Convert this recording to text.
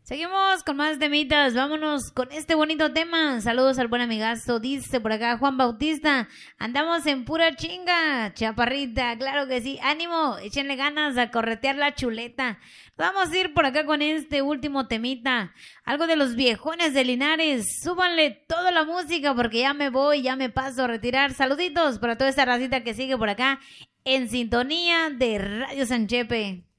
Seguimos con más temitas, vámonos con este bonito tema. Saludos al buen amigazo, dice por acá Juan Bautista. Andamos en pura chinga, chaparrita, claro que sí. Ánimo, échenle ganas a corretear la chuleta. Vamos a ir por acá con este último temita. Algo de los viejones de Linares. Súbanle toda la música porque ya me voy, ya me paso a retirar. Saluditos para toda esta racita que sigue por acá en sintonía de Radio Sanchepe.